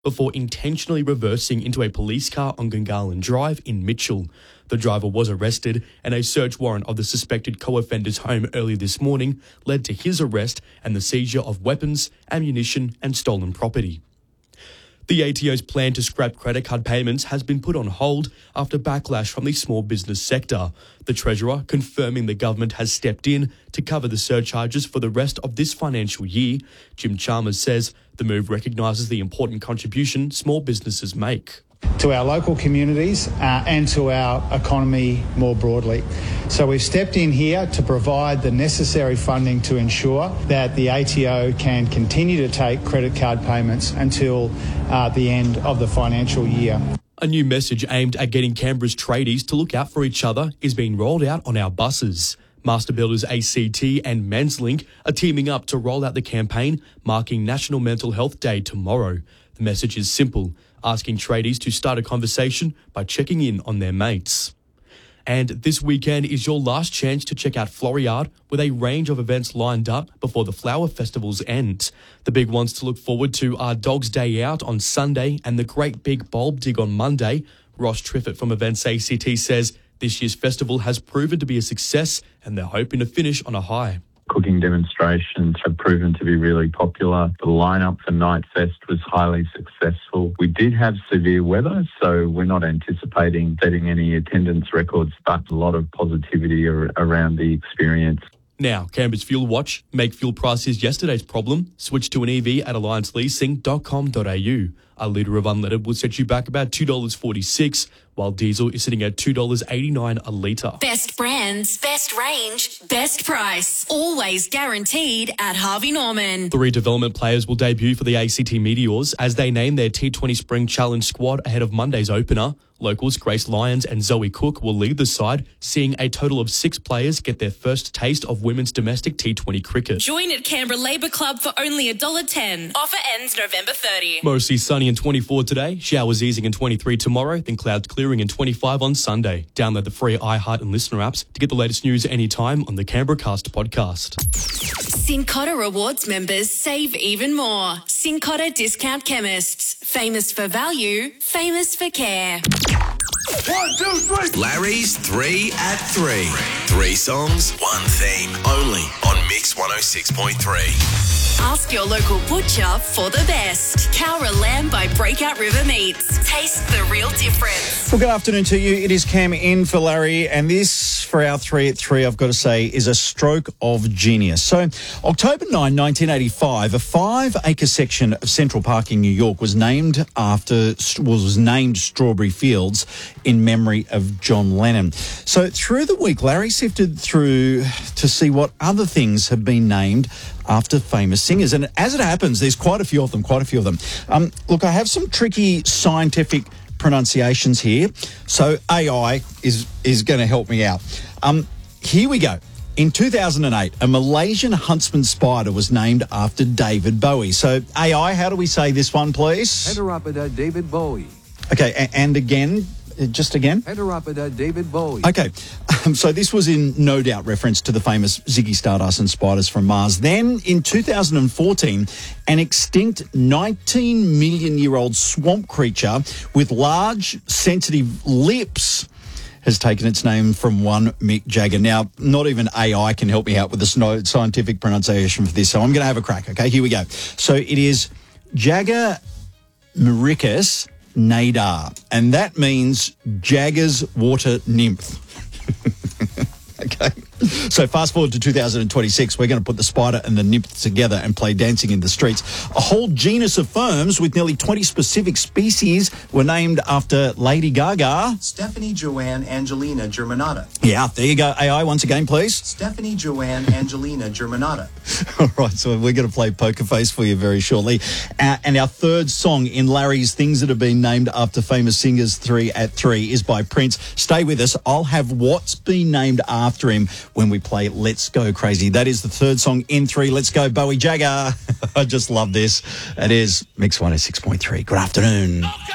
before intentionally reversing into a police car on Gungahlin Drive in Mitchell. The driver was arrested, and a search warrant of the suspected co-offender's home early this morning led to his arrest and the seizure of weapons, ammunition and stolen property. The ATO's plan to scrap credit card payments has been put on hold after backlash from the small business sector. The Treasurer confirming the government has stepped in to cover the surcharges for the rest of this financial year. Jim Chalmers says the move recognises the important contribution small businesses make to our local communities and to our economy more broadly. So we've stepped in here to provide the necessary funding to ensure that the ATO can continue to take credit card payments until the end of the financial year. A new message aimed at getting Canberra's tradies to look out for each other is being rolled out on our buses. Master Builders ACT and Menslink are teaming up to roll out the campaign marking National Mental Health Day tomorrow. The message is simple, asking tradies to start a conversation by checking in on their mates. And this weekend is your last chance to check out Floriade with a range of events lined up before the flower festivals end. The big ones to look forward to are Dog's Day Out on Sunday and the Great Big Bulb Dig on Monday. Ross Triffett from Events ACT says this year's festival has proven to be a success and they're hoping to finish on a high. Cooking demonstrations have proven to be really popular. The lineup for Night Fest was highly successful. We did have severe weather, so we're not anticipating setting any attendance records, but a lot of positivity around the experience. Now, Canberra's Fuel Watch. Make fuel prices yesterday's problem. Switch to an EV at allianceleasing.com.au. A litre of unleaded will set you back about $2.46, while diesel is sitting at $2.89 a litre. Best brands, best range, best price. Always guaranteed at Harvey Norman. 3 development players will debut for the ACT Meteors as they name their T20 Spring Challenge squad ahead of Monday's opener. Locals Grace Lyons and Zoe Cook will lead the side, seeing a total of 6 players get their first taste of women's domestic T20 cricket. Join at Canberra Labour Club for only $1.10. Offer ends November 30. Mostly sunny and 24 today, showers easing and 23 tomorrow, then clouds clearing and 25 on Sunday. Download the free iHeart and Listener apps to get the latest news anytime on the Canberra Cast podcast. Cincotta Rewards members save even more. Cincotta Discount Chemists. Famous for value, famous for care. 1, 2, 3. Larry's 3 at 3. 3 songs, 1 theme. Only on Mix 106.3. Ask your local butcher for the best. Cowra lamb by Breakout River Meats. Taste the real difference. Well, good afternoon to you. It is Cam in for Larry, and this, for our 3 at 3, I've got to say, is a stroke of genius. So, October 9, 1985, a 5-acre section of Central Park in New York was named Strawberry Fields in memory of John Lennon. So, through the week, Larry sifted through to see what other things have been named after famous singers. And as it happens, there's quite a few of them. Look, I have some tricky scientific pronunciations here, so AI is going to help me out. Here we go. In 2008, a Malaysian huntsman spider was named after David Bowie. So, AI, how do we say this one, please? Heteropoda David Bowie. Okay, and again, just again? Heteropoda David Bowie. Okay, so this was in no doubt reference to the famous Ziggy Stardust and Spiders from Mars. Then, in 2014, an extinct 19-million-year-old swamp creature with large, sensitive lips has taken its name from one Mick Jagger. Now, not even AI can help me out with the scientific pronunciation for this, so I'm going to have a crack, okay? Here we go. So it is Jagermyricus nadar, and that means Jagger's water nymph. Okay. So fast forward to 2026, we're going to put the spider and the nymph together and play Dancing in the Streets. A whole genus of ferns with nearly 20 specific species were named after Lady Gaga. Stephanie Joanne Angelina Germanata. Yeah, there you go. AI, once again, please. Stephanie Joanne Angelina Germanata. All right, so we're going to play Poker Face for you very shortly. And our third song in Larry's Things That Have Been Named After Famous Singers 3 at 3 is by Prince. Stay with us. I'll have what's been named after him when we play Let's Go Crazy. That is the third song in 3. Let's go, Bowie Jagger. I just love this. It is Mix 106.3. Good afternoon.